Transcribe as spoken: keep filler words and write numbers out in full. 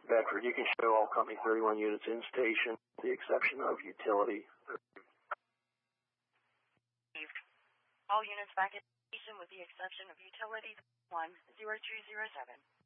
Bedford, you can show all company thirty-one units in station, with the exception of utility. All units back at station with the exception of utility one zero two zero seven.